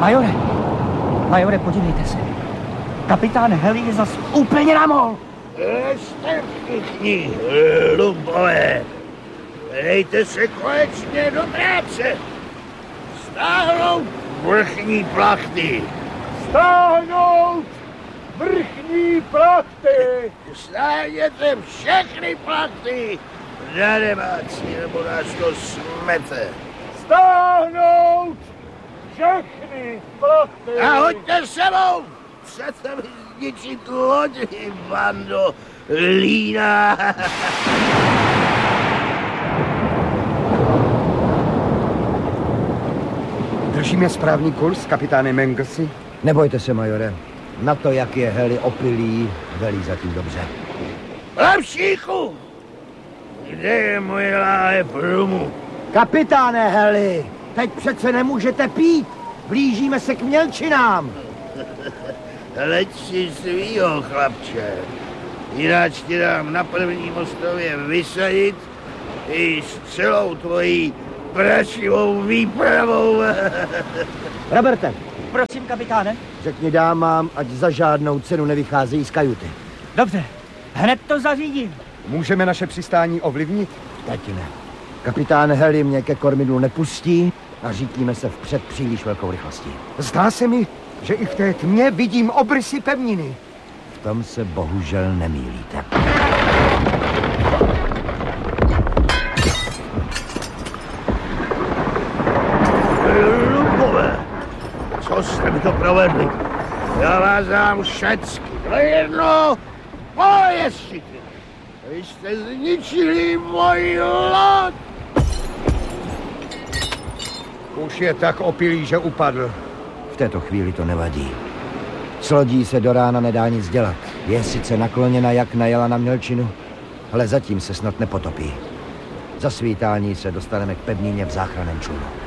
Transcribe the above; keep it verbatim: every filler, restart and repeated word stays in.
Majore, majore, podívejte se. Kapitán Heli je zas úplně na mol. Jste všichni, lubové. Dejte se konečně do práce. Stáhnout vrchní plachty. Stáhnout vrchní plachty. Stáhněte všechny plachty. Daremáci, nebo nás to smete. Stáhnout všechny plachty. A hoďte sebou. Chcete mi zničit lodi, bando lína. Držíme správný kurz, kapitáne Manglesy? Nebojte se, majore. Na to, jak je Heli opilý, velí zatím dobře. Lepšíku! Kde je moje láhev rumu? Kapitáne Heli, teď přece nemůžete pít. Blížíme se k mělčinám. Leď si svýho, chlapče. Jináč ti dám na první mostově vysadit i s celou tvojí prašivou výpravou. Roberte, Prosím, kapitáne. řekni dámám, ať za žádnou cenu nevycházejí z kajuty. Dobře, hned to zařídím. Můžeme naše přistání ovlivnit? Teď ne. Kapitán Heli mě ke kormidlu nepustí a řítíme se vpřed příliš velkou rychlostí. Zdá se mi, že i v té tmě vidím obrysy pevniny. V tom se bohužel nemýlíte. Lubové, co jste mi to provedli? Já vás dám všecky do jedno pojezdčíky. Vy jste zničili moji loď. Už je tak opilý, že upadl. V této chvíli to nevadí. S lodí se do rána nedá nic dělat. Je sice nakloněna, jak najela na mělčinu, ale zatím se snad nepotopí. Za svítání se dostaneme k pevnině v záchranném člunu.